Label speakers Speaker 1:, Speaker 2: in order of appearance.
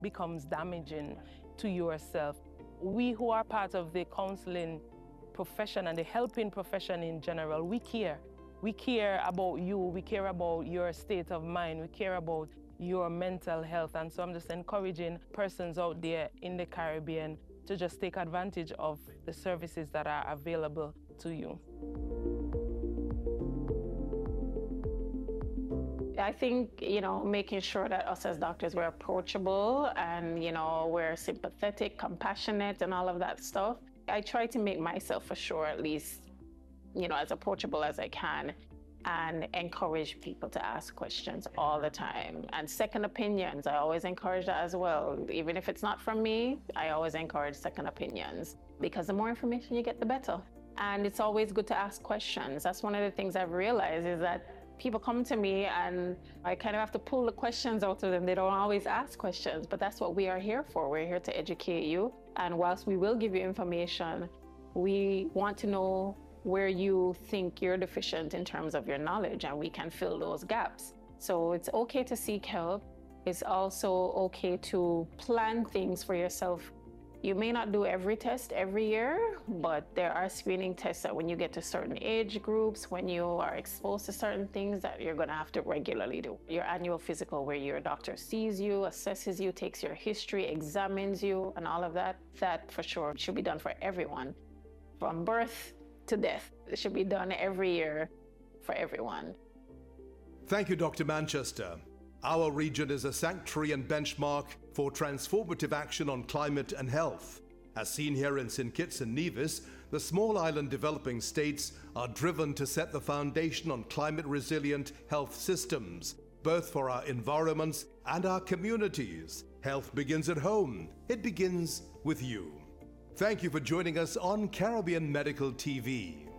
Speaker 1: becomes damaging to yourself. We who are part of the counseling profession and the helping profession in general, we care. We care about you, we care about your state of mind, we care about your mental health. And so I'm just encouraging persons out there in the Caribbean to just take advantage of the services that are available to you.
Speaker 2: I think, making sure that us as doctors, we're approachable and, we're sympathetic, compassionate, and all of that stuff. I try to make myself, for sure, at least, as approachable as I can, and encourage people to ask questions all the time. And second opinions, I always encourage that as well. Even if it's not from me, I always encourage second opinions, because the more information you get, the better. And it's always good to ask questions. That's one of the things I've realized, is that people come to me and I kind of have to pull the questions out of them. They don't always ask questions, but that's what we are here for. We're here to educate you. And whilst we will give you information, we want to know where you think you're deficient in terms of your knowledge, and we can fill those gaps. So it's okay to seek help. It's also okay to plan things for yourself. You may not do every test every year, but there are screening tests that when you get to certain age groups, when you are exposed to certain things, that you're gonna have to regularly do. Your annual physical, where your doctor sees you, assesses you, takes your history, examines you, and all of that, that for sure should be done for everyone. From birth to death, it should be done every year for everyone.
Speaker 3: Thank you, Dr. Manchester. Our region is a sanctuary and benchmark for transformative action on climate and health. As seen here in St. Kitts and Nevis, the small island developing states are driven to set the foundation on climate-resilient health systems, both for our environments and our communities. Health begins at home. It begins with you. Thank you for joining us on Caribbean Medical TV.